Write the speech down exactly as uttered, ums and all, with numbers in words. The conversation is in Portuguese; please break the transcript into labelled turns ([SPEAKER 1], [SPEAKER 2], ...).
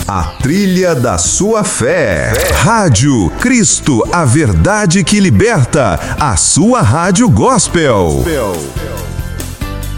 [SPEAKER 1] a trilha da sua fé. Rádio Cristo, a verdade que liberta, a sua rádio gospel.